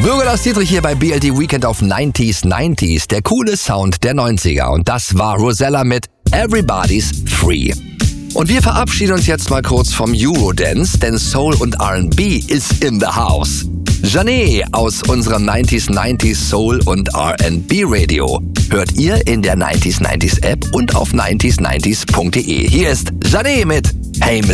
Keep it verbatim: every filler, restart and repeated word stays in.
Bürgerlass Dietrich hier bei B L D Weekend auf neunziger neunziger, der coole Sound der neunziger. Und das war Rosella mit Everybody's Free. Und wir verabschieden uns jetzt mal kurz vom Eurodance, denn Soul und R and B ist in the house. Janet aus unserem neunziger neunziger Soul und R and B Radio hört ihr in der neunziger neunziger App und auf neunziger neunziger punkt de. Hier ist Janet mit Hey